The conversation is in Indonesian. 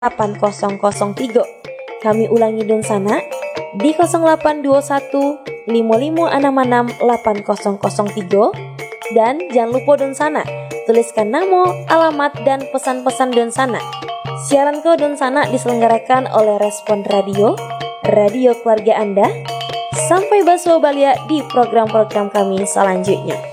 8003. Kami ulangi Donsana di 0821 5566 8003. Dan jangan lupa Donsana, tuliskan nama, alamat, dan pesan-pesan Donsana. Siaran ke Donsana diselenggarakan oleh Respon Radio, radio keluarga Anda. Sampai berjumpa di program-program kami selanjutnya.